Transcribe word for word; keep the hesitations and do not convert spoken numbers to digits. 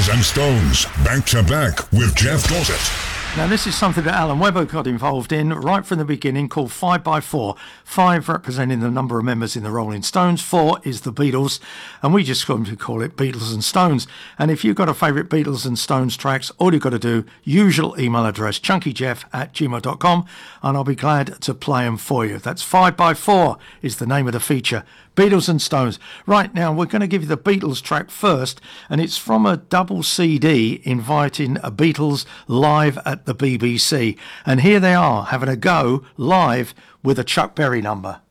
Beatles and Stones, back to back with Jeff Gossett. Now, this is something that Alan Webber got involved in right from the beginning, called five by four. Five representing the number of members in the Rolling Stones, four is the Beatles, and we just going to call it Beatles and Stones. And if you've got a favourite Beatles and Stones tracks, all you've got to do, usual email address, chunkyjeff at gmail dot com, and I'll be glad to play them for you. That's five by four is the name of the feature. Beatles and Stones. Right, now we're going to give you the Beatles track first, and it's from a double C D inviting a Beatles live at the B B C. And here they are having a go live with a Chuck Berry number.